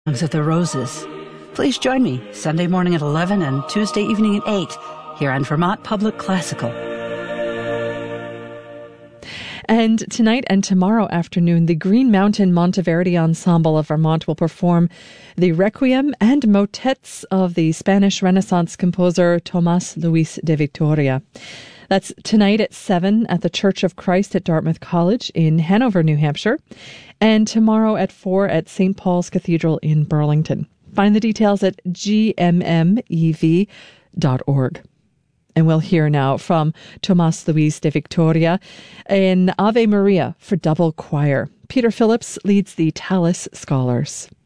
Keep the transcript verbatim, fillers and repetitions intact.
Songs of the Roses. Please join me Sunday morning at eleven and Tuesday evening at eight here on Vermont Public Classical. And tonight and tomorrow afternoon, the Green Mountain Monteverdi Ensemble of Vermont will perform the Requiem and motets of the Spanish Renaissance composer Tomás Luis de Victoria. That's tonight at seven at the Church of Christ at Dartmouth College in Hanover, New Hampshire, and tomorrow at four at Saint Paul's Cathedral in Burlington. Find the details at g m m e v dot org. And we'll hear now from Tomás Luis de Victoria in Ave Maria for double choir. Peter Phillips leads the Tallis Scholars.